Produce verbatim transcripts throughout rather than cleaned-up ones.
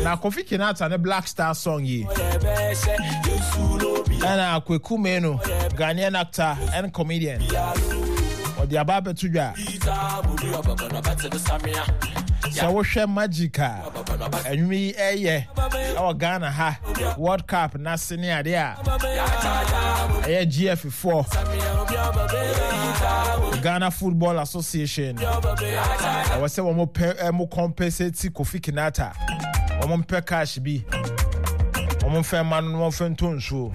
Na Kofi Kinata ne Black Star song yi. And Kweku Menu, Ghanaian actor and comedian. Or the Ababe Tuja. So we share magica. And me, eh, yeah. Our Ghana ha World Cup na senior there. Eh, G F four. Ghana Football Association. I was say one more more compensate Kofi Kinata. One more per cash be. One more fair man, one fair tone show.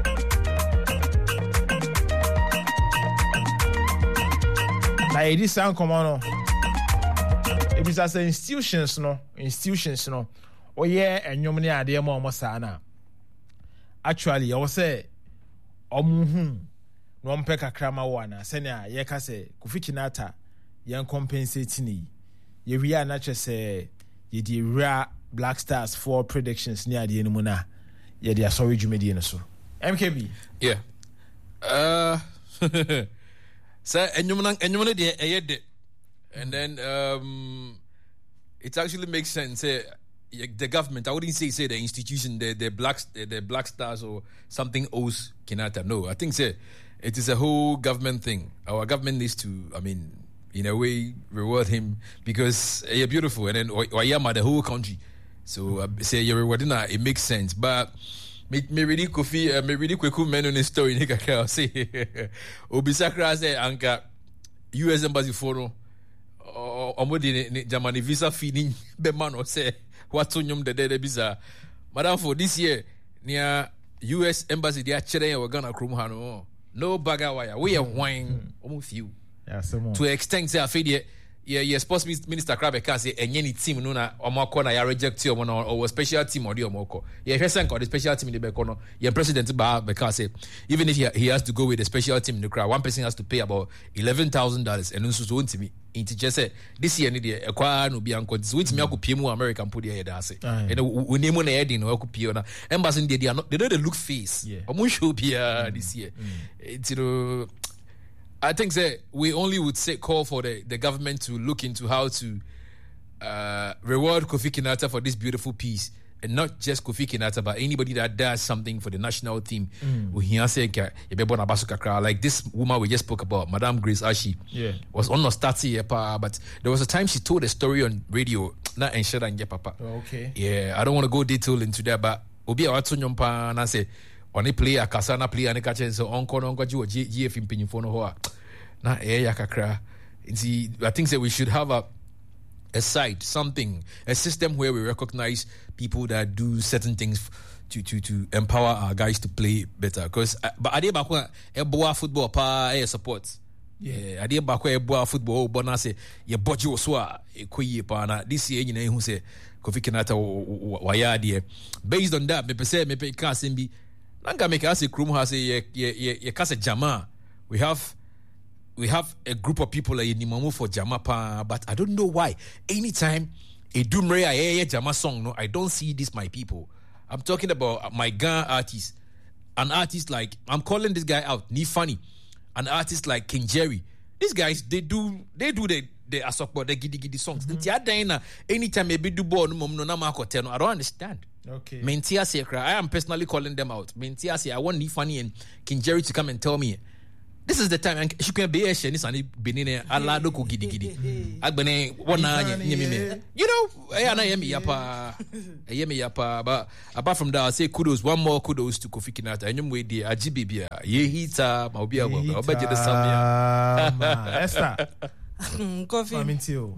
Na edi san komo no. It is as institutions no, institutions no. Oye enyom ne ade ma omo sa na. Actually, I was say omu hu no mpe kakra ma wo na se na ye ka se Kofi Kinata yen compensate ni. Ye wi na che se ye di ra Black Stars for predictions ni ade ni mu na. Ye di asori dwumedi no so. M K B. Yeah. Uh So enyum enyum no de eyede. And then um it actually makes sense. Say the government, I wouldn't say say the institution, the the black the, the Black Stars or something owes Kinata. No, I think say it is a whole government thing. Our government needs to, I mean, in a way, reward him because uh, you're beautiful, and then Oyama the whole country. So uh, say you're rewarding her, it makes sense. But me me really Kofi, uh, me really Kweku Menu in story. Nika say Obisakra say anka U S embassy forum. Omo de Germany visa feeding be man or say what to nyum de de visa. Madam for this year near U S embassy they are chere we gonna krum ha no. No baga wire. We are wine omo few. Yeah, some to extent say afedi yeah, yeah, sports minister Krabe can say any team no na omo ko na ya reject you omo or special team or the omo ko. Yeah, hwesen ko the special team in the be no. Yeah, president ba be can say even if he, he has to go with the special team in the crowd, one person has to pay about eleven thousand dollars and nso so ntimi. Into just say this year ni de ekwa no bi anko so ntimi akopie mu American put there da say. And we name na heading no akopie na. Embassy they are not they don't look face. Omo show bia this year. It's you know I think that we only would say call for the, the government to look into how to uh, reward Kofi Kinata for this beautiful piece, and not just Kofi Kinata, but anybody that does something for the national team. Mm. Like this woman we just spoke about, Madame Grace Ashi, yeah, was on Nostati, but there was a time she told a story on radio. Not and papa. Okay. Yeah, I don't want to go detail into that, but Obi Awatsunyompa and I say. Oni player kasana player ne kache so onko no onko ji G F mpinyifo no ho a na eh yakakra. I think that we should have a a site, something, a system where we recognize people that do certain things to to to empower our guys to play better. Because uh, but ade ba ko e boa football pa e support. Yeah, ade ba ko e boa football bona say ye boji so a e koyi pa na this year nyina hu say Kofi Kinata wa ya de. Based on that, me pese me pe ka sembi Nanga make us a krum has a ye ye ye kase jama. We have we have a group of people like Nimamu for jama pa, but I don't know why. Anytime a Dumre a jama song, no, I don't see this my people. I'm talking about my Ghana artists. An artist like I'm calling this guy out, Ni Funny. An artist like King Jerry. These guys they do they do the the asokbo the gidi gidi songs. Mm-hmm. Anytime maybe do ball no no na ma I don't understand. Okay. Mentia Sekra, I am personally calling them out. Mentia say I want Nifani and King Jerry to come and tell me this is the time and she can be a shenis and benine alado ko gidi gidi. Agbene wana nyemime. You know, I na yemi yapa. Yemi yapa, but apart from that I say kudos, one more kudos to Kofi Kinata. Enyum we di ajibibia. Ye hita ma obi awo. Obaje de samia. Esther. Kofi. Mamintio.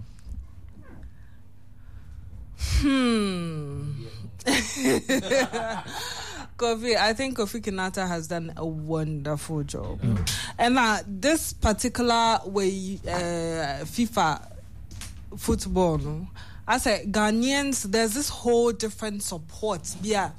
Hmm. Kofi, I think Kofi Kinata has done a wonderful job. Mm. And uh, this particular way, uh, FIFA football, no? I say Ghanaians, there's this whole different support. Yeah.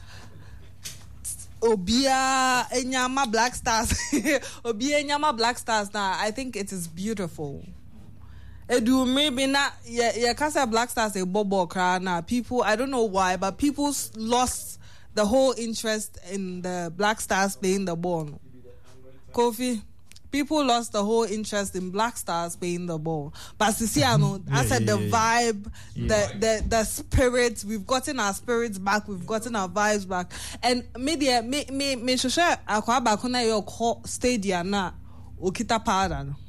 Obia Enyama Black Stars. Obia Enyama Black Stars now. I think it is beautiful. Edu maybe not yeah yeah Casa Black Stars a bobo cry now. People I don't know why, but people lost the whole interest in the Black Stars playing the ball. Kofi, people lost the whole interest in Black Stars playing the ball. But Sisiano, yeah, I said yeah, the yeah, vibe, yeah. the the the spirit. We've gotten our spirits back. We've gotten our vibes back. And media, me me me shosha akwa ba kuna yo call stadium na okita powder no.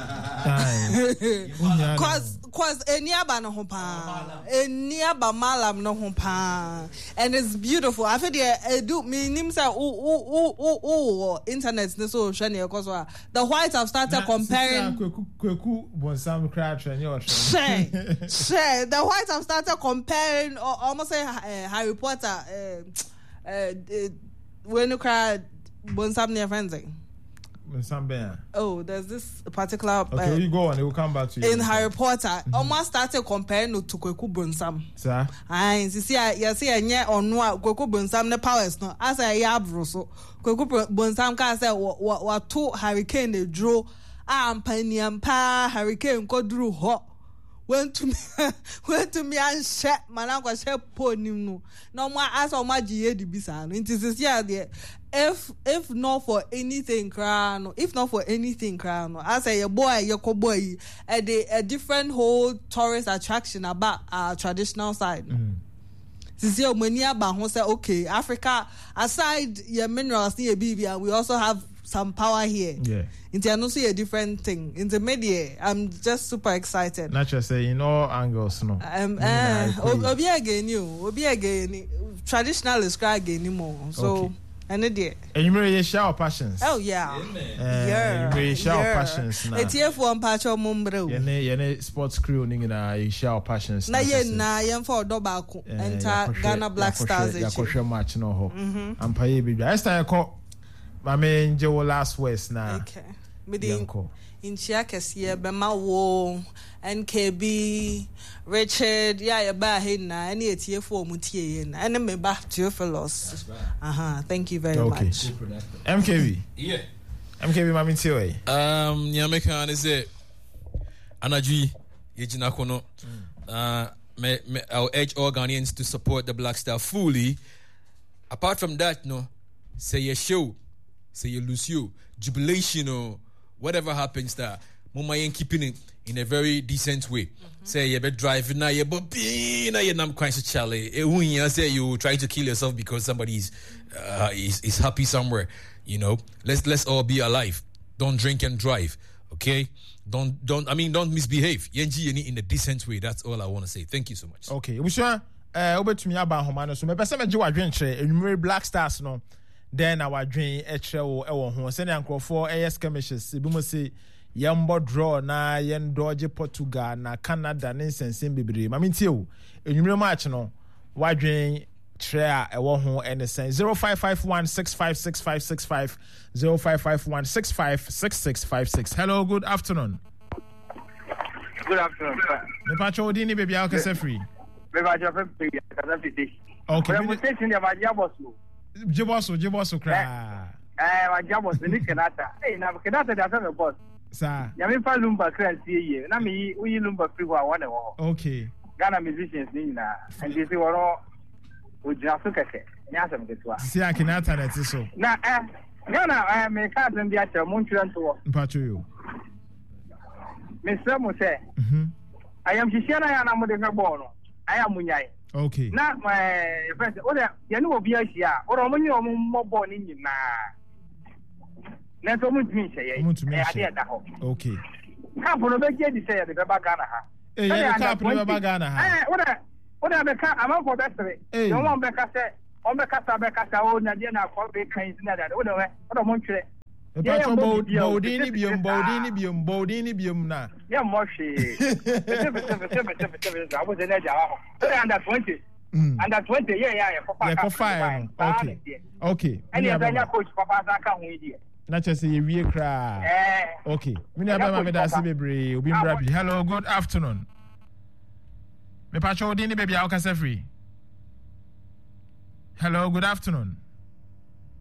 Cause cause eniaba no ho pa eniaba malam no ho pa and it's beautiful. I feel the do me nim say oh oh oh oh internet no so shane cause the whites have started comparing kweku bonsam cry trend your share share the whites have started comparing or almost say uh, Harry Potter uh, uh, when you cry bonsam near friends. Oh, there's this particular. Okay, uh, you go on. It will come back to you. In Harry Potter, mm-hmm. almost started comparing to Kweku Bonsam. Sir, I see, you see, and yeah, on what Kweku Bonsam the powers no. As I yabro so Kweku Bonsam can say what what what two hurricane they drew. I'm penny and pa hurricane go drew hot. Went to me, went to me and share. Man, I was share pony no. No more as on my G D bisan. It is yeah there. If if not for anything, crown. If not for anything, crown. I say your boy, your boy, a a different whole tourist attraction about our traditional side. Since your money about who say okay, Africa aside your minerals near B B, we also have some power here. Yeah. Into I see a different thing. In the media, I'm just super excited. Naturally, say in all angles, no. Um, uh, Obi again, you, Obi again, traditional is cry again anymore. So, and it and you may share passions. Oh yeah, yeah. You may share passions. It's here for one patch of mumbro. Yene yene sports crew ningi na you share passions. Na ye na yen for Dobaku enter Ghana Black Stars. Ya koshe match no ho. Ampaye bi. Esta ko I mean, Joe last West now. Okay. Meeting in Chiakas here, Bema Wo, N K B, Richard, yeah, ya ba hina, any at here for Mutian, and me back to your fellows. Uh huh. Thank you very okay. much. M K B. Yeah. M K B, Mammy Tiway. Um, Yamekan is it? Anaji, Yijinakono. Uh, me, me, I'll urge all Ghanaians to support the Black Star fully. Apart from that, no, say your show. Say you lose you, jubilation or whatever happens there. Mama ain't keeping it in a very decent way. Mm-hmm. Say you be driving now, you be na you nam quite Charlie. You say you trying to kill yourself because somebody is, uh, is is happy somewhere. You know, let's let's all be alive. Don't drink and drive. Okay, don't don't. I mean, don't misbehave. Yenji in a decent way. That's all I want to say. Thank you so much. Okay, we sure. Uh, over to me about Homano. So, me person me jiwa adventure. You Black Stars no. Then our dream etrewo ewo ho se ne ankrofo A S skirmishes bi mo se yembo draw na yen dodge Portugal na Canada ne nsensen bebre ma mentie o enwumre match no wa dream tre a ewo ho ene sen zero five five one six five six five six five zero five five one six five six six five six. Hello, good afternoon. Good afternoon, sir. Me pacho odini baby how can say free. Me pacho free ka free. Okay. Me station ya ba dia boss. Jiboso, Jiboso cry. Eh, my job was the Kenata. Hey, now Kenata doesn't have boss. Sir. Yamifa Lumba can't see you. Now me, we Lumba free one. Okay. Ghana musicians, Nina, and you see what all would just look at it. Yasam get one. See, I cannot tell it so. Now, eh, Ghana, I am a cousin, the actual Montreal to Pachu. Mister Mose, I am Shishana and I'm with the Bono. I am Munyai. Okay. Now, my friend, oh, you know, be a year, or a money or more born in you now. Let's almost mean say, okay. Couple of the say the Bagana. Eh, yeah, couple of Bagana. Eh, what I what I make I'm for best. No one Becca said, on the Casa Becca, oh, Nadiana, for big kinds, what a Montreal. Bodini bium, Bodini bium, Bodini bium na. Yeah, Moshi. I was in there. Under twenty. Under twenty, yeah, yeah, yeah, for five. Okay. Okay. And you're going to coach Papa Zaka with you. Not just say we cry. Okay. We never have a baby. Hello, good afternoon. Me pacho Dini baby, how can I say free? Hello, good afternoon.